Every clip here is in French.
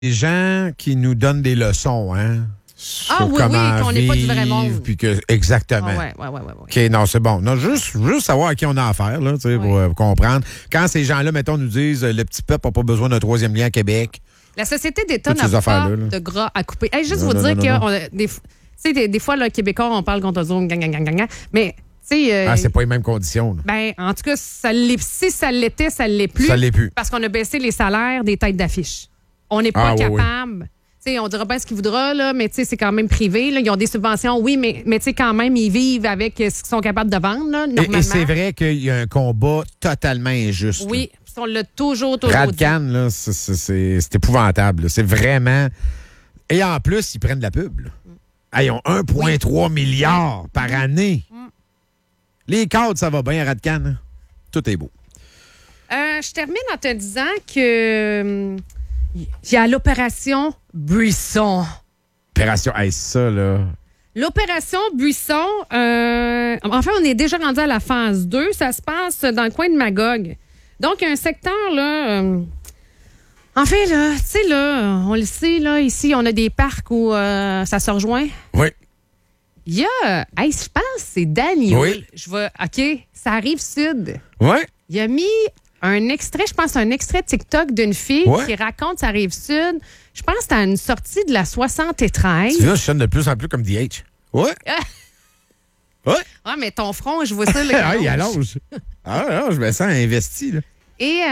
gens qui nous donnent des leçons, hein? Ah oui, qu'on n'est pas du vrai monde. Puis que, exactement. Ouais. OK, non, c'est bon. Non, juste savoir à qui on a affaire, là, pour comprendre. Quand ces gens-là, mettons, nous disent le petit peuple n'a pas besoin d'un troisième lien à Québec. La société d'État n'a pas de gras à couper. Hey, juste vous dire que des fois, le Québécois, on parle contre eux autres, mais... c'est pas les mêmes conditions. Là. Ben, en tout cas, si ça l'était, ça ne l'est plus. Ça l'est plus. Parce qu'on a baissé les salaires des têtes d'affiche. On n'est pas capable... Oui. On dira bien ce qu'il voudra, là, mais c'est quand même privé. Là. Ils ont des subventions, oui, mais quand même, ils vivent avec ce qu'ils sont capables de vendre, là, normalement. Et c'est vrai qu'il y a un combat totalement injuste. Oui, on l'a toujours Radcan, là, c'est épouvantable. Là. C'est vraiment... Et en plus, ils prennent de la pub. Là. Ils ont 1,3 milliard par année. Les cadres, ça va bien à Radcan. Hein? Tout est beau. Je termine en te disant que... il y a l'opération Buisson. Opération, ça, là. L'opération Buisson, enfin, on est déjà rendu à la phase 2. Ça se passe dans le coin de Magog. Donc, un secteur, là... en fait, là, tu sais, là, on le sait, là, ici, on a des parcs où ça se rejoint. Oui. Il y a... je pense que c'est Daniel. Oui. OK, ça arrive sud. Oui. Il a mis... un extrait TikTok d'une fille qui raconte sa rive sud. Je pense que c'était à une sortie de la 73. Tu vois, je sonne de plus en plus comme DH. Ouais. Ouais. Ah, mais ton front, je vois ça. Là, il allonge. Je me sens investi. Là. Et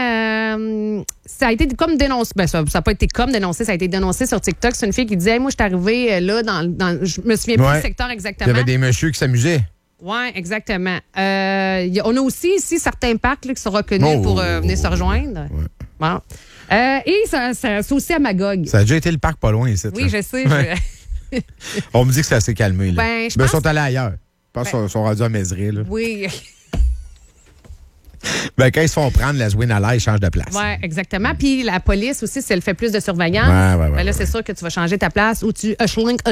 ça a été comme dénoncé. Ben, ça n'a pas été comme dénoncé, ça a été dénoncé sur TikTok. C'est une fille qui disait moi, je suis arrivée là je me souviens plus du secteur exactement. Il y avait des messieurs qui s'amusaient. Oui, exactement. On a aussi ici certains parcs là, qui sont reconnus pour venir se rejoindre. Ouais. Bon. Et c'est aussi à Magog. Ça a déjà été le parc pas loin ici. Oui, je sais. On me dit que ça s'est calmé. Là. Ils sont allés ailleurs. Je pense qu'ils sont rendus à Mézeray. Là. Oui. Quand ils se font prendre, la Zwin-Alay, ils changent de place. Oui, exactement. Puis la police aussi, si elle fait plus de surveillance, là, c'est sûr que tu vas changer ta place ou tu hushling.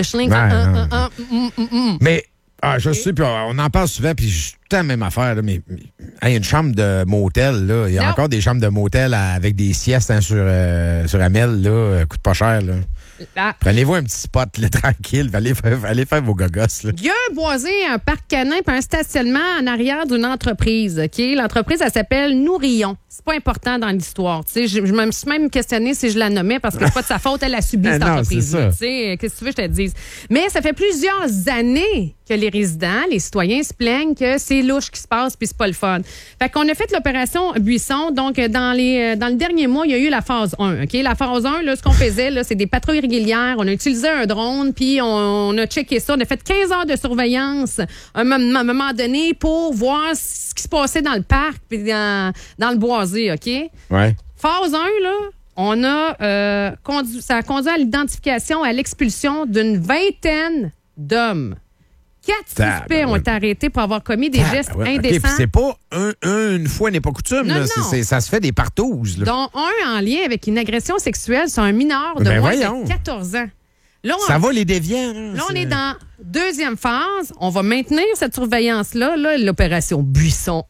Mais... je sais, puis on en parle souvent, puis je suis tout la même affaire. Là, mais une chambre de motel, là, il y a encore des chambres de motel avec des siestes sur Amel, là, coûte pas cher. Là. Prenez-vous un petit spot là, tranquille, allez faire vos gogosses. Il y a un boisé, un parc canin puis un stationnement en arrière d'une entreprise. OK? L'entreprise, elle s'appelle Nourillon. C'est pas important dans l'histoire. Je me suis même questionné si je la nommais parce que c'est pas de sa faute, elle a subi cette entreprise. Qu'est-ce que tu veux que je te dise? Mais ça fait plusieurs années que les résidents, les citoyens se plaignent que c'est louche qui se passe puis c'est pas le fun. Fait qu'on a fait l'opération Buisson. Donc, dans le dernier mois, il y a eu la phase 1. OK? La phase 1, là, ce qu'on faisait, là, c'est des patrouilles régulières. On a utilisé un drone puis on a checké ça. On a fait 15 heures de surveillance à un moment donné pour voir ce qui se passait dans le parc puis dans le boisé. OK? Ouais. Phase 1, là, on a ça a conduit à l'identification, à l'expulsion d'une vingtaine d'hommes. 4 suspects ont été arrêtés pour avoir commis des gestes indécents. Okay, c'est pas une fois n'est pas coutume. Non, là. Ça se fait des partouses. Là. Dont un en lien avec une agression sexuelle sur un mineur de moins de 14 ans. Là, ça va les déviants. Là, on est dans deuxième phase. On va maintenir cette surveillance-là, l'opération Buisson.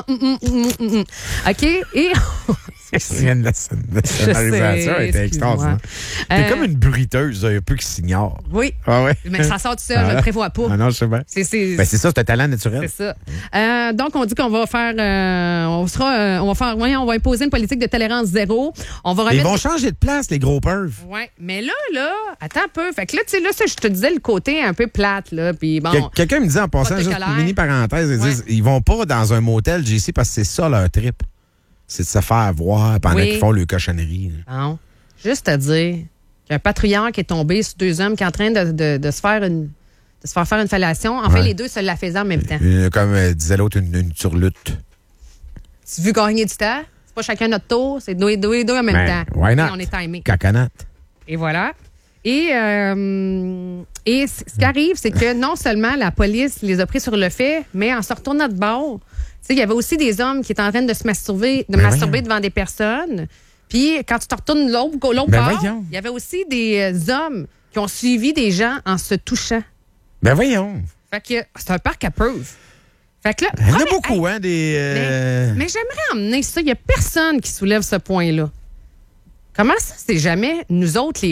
OK? Et... La scénarisation était extraordinaire. T'es comme une bruiteuse, un peu qui s'ignore. Oui. Ah ouais? Mais ça sort tout seul, je ne le prévois pas. Ah non, je sais bien. C'est ça, c'est un talent naturel. C'est ça. Donc, on dit qu'on va faire... on va imposer une politique de tolérance zéro. Ils vont changer de place, les gros pervs. Oui. Mais là, attends un peu. Fait que là, tu sais, là, ça, je te disais le côté un peu plate, là. Puis bon. Quelqu'un me disait en passant, juste une mini parenthèse, ils vont pas dans un motel JC parce que c'est ça leur trip. C'est de se faire voir pendant qu'ils font le cochonnerie. Non. Juste à dire qu'il y a un patrouilleur qui est tombé sur 2 hommes qui est en train de se faire faire une fellation. En fait, les deux se la faisaient en même temps. Comme disait l'autre, une surlutte. Tu veux gagner du temps? C'est pas chacun notre tour, c'est deux en même temps. Why not? Et on est timé. Cacanate. Et voilà. Et ce qui arrive, c'est que non seulement la police les a pris sur le fait, mais en se retournant de bord, il y avait aussi des hommes qui étaient en train de se masturber devant des personnes. Puis quand tu te retournes l'autre bord, il y avait aussi des hommes qui ont suivi des gens en se touchant. Ben voyons. Fait que c'est un parc à preuve. Fait que là, il y en a beaucoup, hein, Mais j'aimerais emmener ça. Il n'y a personne qui soulève ce point-là. Comment ça, c'est jamais nous autres, les